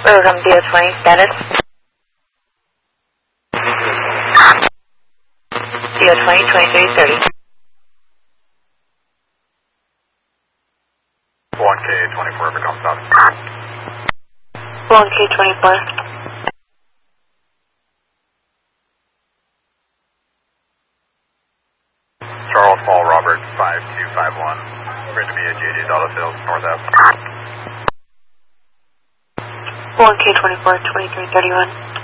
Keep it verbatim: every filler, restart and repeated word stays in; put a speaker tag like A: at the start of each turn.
A: Program D O twenty status. D O twenty, twenty-three thirty.
B: one K twenty-four, become stop.
A: one K twenty-four.
B: Charles Paul Robert, five two five one. We're going to be at J J Dollar Field, North Ave.
A: one K twenty-four, twenty-three thirty-one.